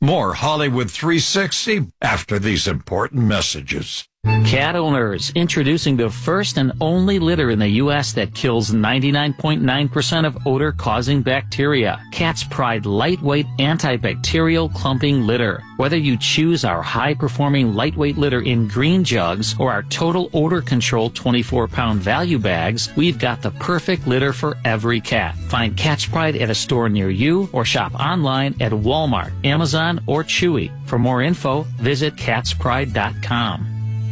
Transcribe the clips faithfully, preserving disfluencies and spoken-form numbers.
More Hollywood three sixty after these important messages. Cat owners, introducing the first and only litter in the U S that kills ninety-nine point nine percent of odor-causing bacteria. Cat's Pride lightweight antibacterial clumping litter. Whether you choose our high-performing lightweight litter in green jugs or our total odor control twenty-four pound value bags, we've got the perfect litter for every cat. Find Cat's Pride at a store near you or shop online at Walmart, Amazon, or Chewy. For more info, visit cats pride dot com.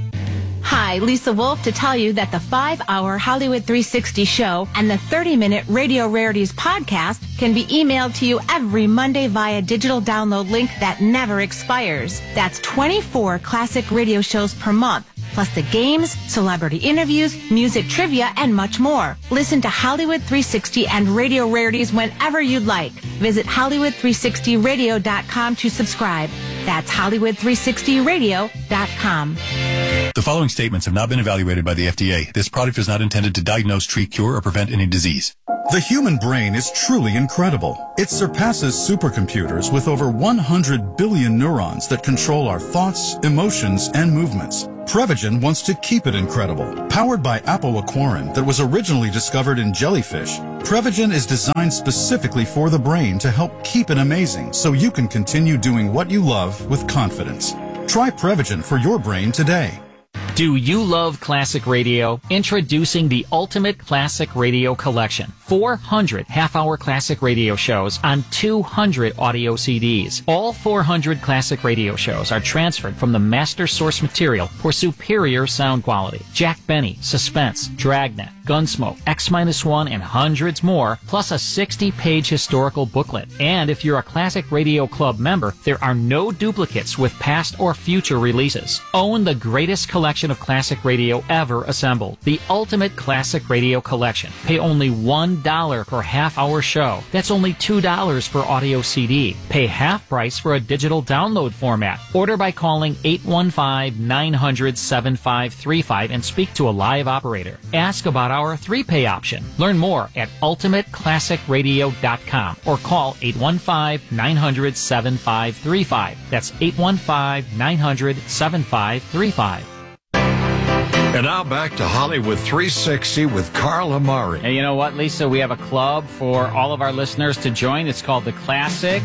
Hi, Lisa Wolf to tell you that the five hour Hollywood three sixty show and the thirty minute Radio Rarities podcast can be emailed to you every Monday via digital download link that never expires. That's twenty-four classic radio shows per month, plus the games, celebrity interviews, music trivia, and much more. Listen to Hollywood three sixty and Radio Rarities whenever you'd like. Visit Hollywood three sixty radio dot com to subscribe. That's Hollywood three sixty radio dot com. The following statements have not been evaluated by the F D A. This product is not intended to diagnose, treat, cure, or prevent any disease. The human brain is truly incredible. It surpasses supercomputers with over one hundred billion neurons that control our thoughts, emotions, and movements. Prevagen wants to keep it incredible. Powered by apoaquarin that was originally discovered in jellyfish, Prevagen is designed specifically for the brain to help keep it amazing so you can continue doing what you love with confidence. Try Prevagen for your brain today. Do you love classic radio? Introducing the Ultimate Classic Radio Collection. four hundred half-hour classic radio shows on two hundred audio C Ds. All four hundred classic radio shows are transferred from the master source material for superior sound quality. Jack Benny, Suspense, Dragnet, Gunsmoke, X one, and hundreds more, plus a sixty page historical booklet. And if you're a Classic Radio Club member, there are no duplicates with past or future releases. Own the greatest collection of classic radio ever assembled. The Ultimate Classic Radio Collection. Pay only one dollar per half-hour show. That's only two dollars per audio C D. Pay half price for a digital download format. Order by calling eight one five, nine hundred, seven five three five and speak to a live operator. Ask about our three-pay option. Learn more at ultimate classic radio dot com or call eight one five, nine hundred, seven five three five. That's eight one five, nine hundred, seven five three five. And now back to Hollywood three sixty with Carl Amari. And you know what, Lisa? We have a club for all of our listeners to join. It's called the Classic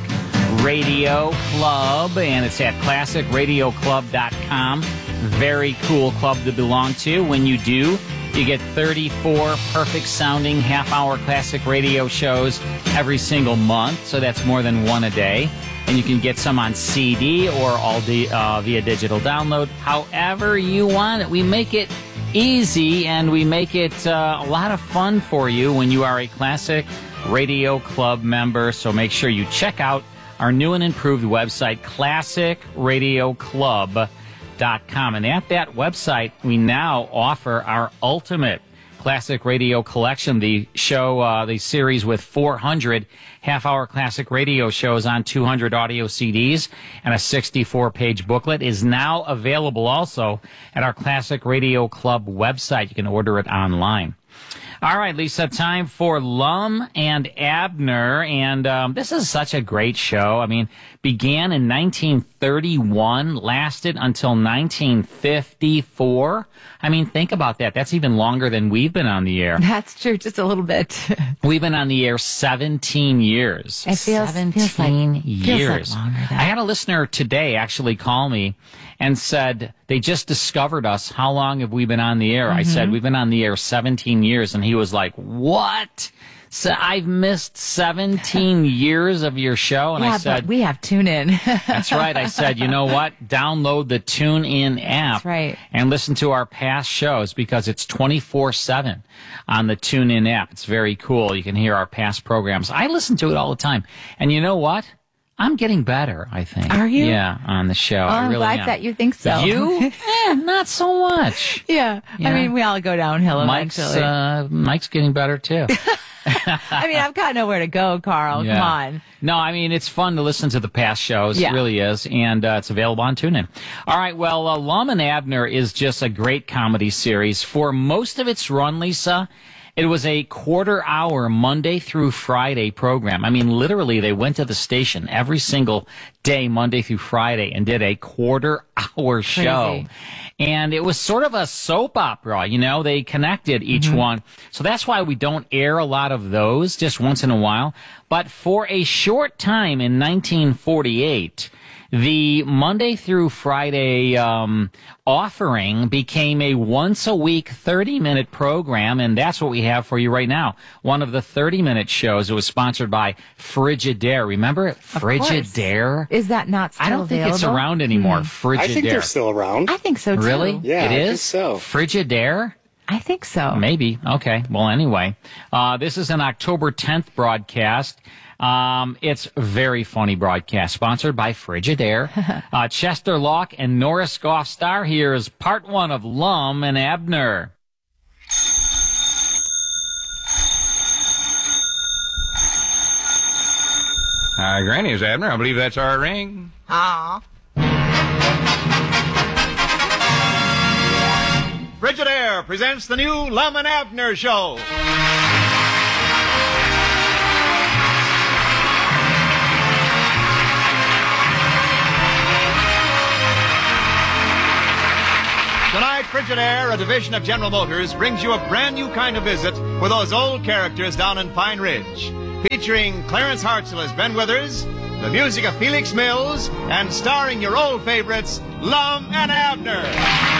Radio Club, and it's at classic radio club dot com. Very cool club to belong to. When you do, you get thirty-four perfect-sounding half-hour classic radio shows every single month, so that's more than one a day. And you can get some on C D or all the, uh, via digital download, however you want it. We make it easy, and we make it uh, a lot of fun for you when you are a Classic Radio Club member. So make sure you check out our new and improved website, classic radio club dot com. And at that website, we now offer our Ultimate Classic Radio Collection, the show, uh, the series with four hundred half-hour classic radio shows on two hundred audio C Ds and a sixty-four page booklet, is now available also at our Classic Radio Club website. You can order it online. All right, Lisa, time for Lum and Abner, and um, this is such a great show. I mean, began in nineteen thirty-one, lasted until nineteen fifty-four. I mean, think about that. That's even longer than we've been on the air. That's true, just a little bit. We've been on the air seventeen years. It feels, seventeen feels like, years. Feels like longer than. I had a listener today actually call me and said they just discovered us. How long have we been on the air? Mm-hmm. I said, we've been on the air seventeen years. And he was like, what? So I've missed seventeen years of your show. And yeah, I said, but we have TuneIn. That's right. I said, you know what? Download the TuneIn app. That's right. And listen to our past shows because it's twenty-four seven on the TuneIn app. It's very cool. You can hear our past programs. I listen to it all the time. And you know what? I'm getting better, I think. Are you? Yeah, on the show. Oh, I I'm really glad am. that you think so. You? eh, not so much. Yeah. Yeah. I mean, we all go downhill Mike's, eventually. uh, Mike's getting better, too. I mean, I've got nowhere to go, Carl. Yeah. Come on. No, I mean, it's fun to listen to the past shows. Yeah. It really is. And uh, it's available on TuneIn. All right, well, uh, Lum and Abner is just a great comedy series. For most of its run, Lisa, It was a quarter hour Monday through Friday program. I mean, literally, they went to the station every single day, Monday through Friday, and did a quarter hour show. Crazy. And it was sort of a soap opera, you know, they connected each Mm-hmm. one. So that's why we don't air a lot of those, just once in a while. But for a short time in nineteen forty-eight, the Monday through Friday um, offering became a once-a-week thirty-minute program, and that's what we have for you right now. One of the thirty-minute shows. It was sponsored by Frigidaire. Remember it? Of course. Frigidaire? Is that not still I don't think available? it's around anymore. Hmm. Frigidaire. I think they're still around. I think so, too. Really? Yeah, it I is? think so. Frigidaire? I think so. Maybe. Okay. Well, anyway, uh, this is an October tenth broadcast. Um, it's a very funny broadcast, sponsored by Frigidaire. uh, Chester Locke and Norris Goff Star. Here is part one of Lum and Abner. Hi, Granny, is Abner. I believe that's our ring. Frigidaire presents the new Lum and Abner Show. Tonight, Frigidaire, a division of General Motors, brings you a brand new kind of visit with those old characters down in Pine Ridge. Featuring Clarence Hartzell as Ben Withers, the music of Felix Mills, and starring your old favorites, Lum and Abner.